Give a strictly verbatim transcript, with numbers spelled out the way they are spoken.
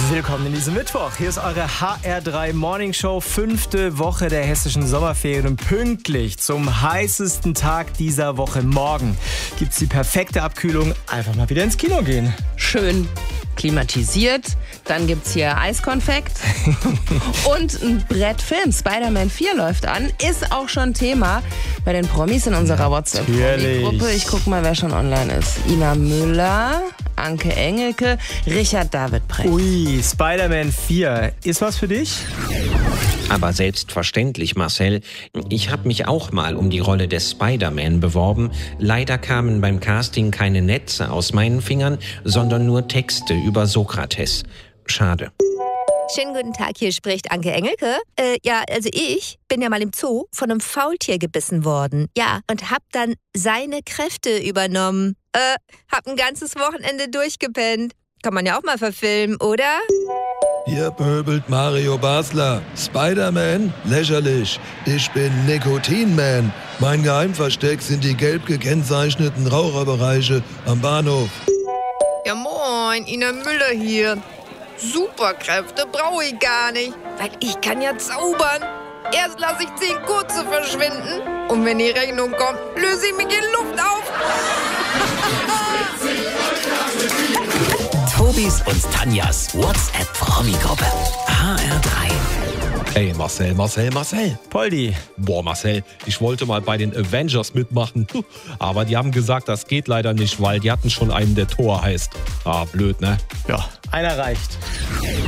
Willkommen in diesem Mittwoch. Hier ist eure H R drei Morning Show, fünfte Woche der hessischen Sommerferien. Und pünktlich zum heißesten Tag dieser Woche morgen gibt's die perfekte Abkühlung. Einfach mal wieder ins Kino gehen. Schön klimatisiert. Dann gibt's hier Eiskonfekt und ein Brettfilm. Spider-Man vier läuft an. Ist auch schon Thema bei den Promis in unserer WhatsApp-Gruppe. Ich guck mal, wer schon online ist. Ina Müller, Anke Engelke, Richard David Precht. Ui, Spider-Man vier. Ist was für dich? Aber selbstverständlich, Marcel. Ich habe mich auch mal um die Rolle des Spider-Man beworben. Leider kamen beim Casting keine Netze aus meinen Fingern, sondern nur Texte über Sokrates. Schade. Schönen guten Tag, hier spricht Anke Engelke. Äh, ja, also ich bin ja mal im Zoo von einem Faultier gebissen worden. Ja, und hab dann seine Kräfte übernommen. Äh, hab ein ganzes Wochenende durchgepennt. Kann man ja auch mal verfilmen, oder? Hier pöbelt Mario Basler. Spider-Man? Lächerlich. Ich bin Nikotin-Man. Mein Geheimversteck sind die gelb gekennzeichneten Raucherbereiche am Bahnhof. Ja moin, Ina Müller hier. Superkräfte brauche ich gar nicht, weil ich kann ja zaubern. Erst lasse ich zehn Kurze verschwinden und wenn die Rechnung kommt, löse ich mich in Luft auf. Tobis und Tanjas WhatsApp-Promi-Gruppe. H R drei. Hey Marcel, Marcel, Marcel. Poldi. Boah Marcel, ich wollte mal bei den Avengers mitmachen, aber die haben gesagt, das geht leider nicht, weil die hatten schon einen, der Thor heißt. Ah, blöd, ne? Ja, einer reicht.